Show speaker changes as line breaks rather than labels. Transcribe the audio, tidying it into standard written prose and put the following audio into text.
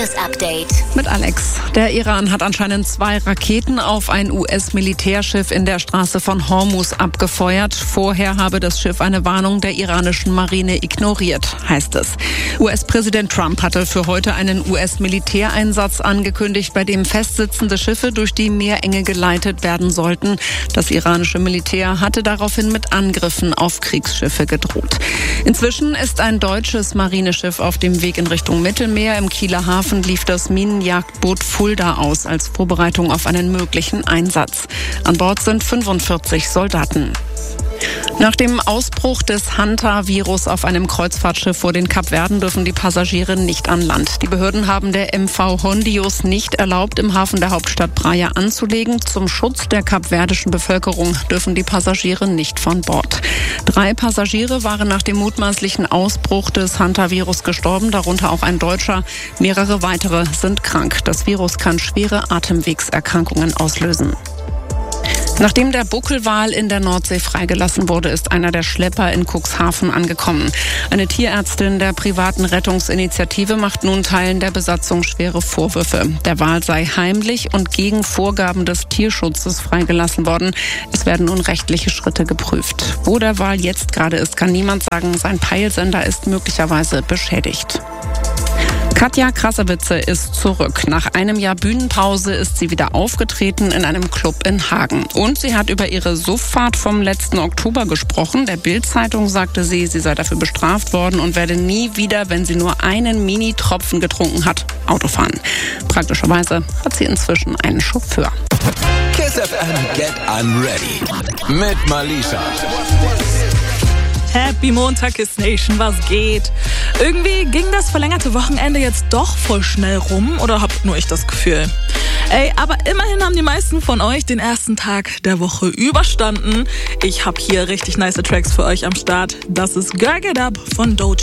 Update
mit Alex. Der Iran hat anscheinend 2 Raketen auf ein US-Militärschiff in der Straße von Hormuz abgefeuert. Vorher habe das Schiff eine Warnung der iranischen Marine ignoriert, heißt es. US-Präsident Trump hatte für heute einen US-Militäreinsatz angekündigt, bei dem festsitzende Schiffe durch die Meerenge geleitet werden sollten. Das iranische Militär hatte daraufhin mit Angriffen auf Kriegsschiffe gedroht. Inzwischen ist ein deutsches Marineschiff auf dem Weg in Richtung Mittelmeer. Im Kieler Hafen lief das Minenjagdboot Fulda aus als Vorbereitung auf einen möglichen Einsatz. An Bord sind 45 Soldaten. Nach dem Ausbruch des Hanta-Virus auf einem Kreuzfahrtschiff vor den Kapverden dürfen die Passagiere nicht an Land. Die Behörden haben der MV Hondius nicht erlaubt, im Hafen der Hauptstadt Praia anzulegen. Zum Schutz der kapverdischen Bevölkerung dürfen die Passagiere nicht von Bord. 3 Passagiere waren nach dem mutmaßlichen Ausbruch des Hanta-Virus gestorben, darunter auch ein Deutscher. Mehrere weitere sind krank. Das Virus kann schwere Atemwegserkrankungen auslösen. Nachdem der Buckelwal in der Nordsee freigelassen wurde, ist einer der Schlepper in Cuxhaven angekommen. Eine Tierärztin der privaten Rettungsinitiative macht nun Teilen der Besatzung schwere Vorwürfe. Der Wal sei heimlich und gegen Vorgaben des Tierschutzes freigelassen worden. Es werden nun rechtliche Schritte geprüft. Wo der Wal jetzt gerade ist, kann niemand sagen. Sein Peilsender ist möglicherweise beschädigt. Katja Krasavice ist zurück. Nach einem Jahr Bühnenpause ist sie wieder aufgetreten in einem Club in Hagen. Und sie hat über ihre Sufffahrt vom letzten Oktober gesprochen. Der Bild-Zeitung sagte sie sei dafür bestraft worden und werde nie wieder, wenn sie nur einen Mini-Tropfen getrunken hat, Auto fahren. Praktischerweise hat sie inzwischen einen Chauffeur.
Kiss FM, get unready. Mit Malisha.
Happy Montag, Kiss Nation, was geht? Irgendwie ging das verlängerte Wochenende jetzt doch voll schnell rum, oder hab nur ich das Gefühl? Aber immerhin haben die meisten von euch den ersten Tag der Woche überstanden. Ich hab hier richtig nice Tracks für euch am Start. Das ist Girl Get Up von Doja.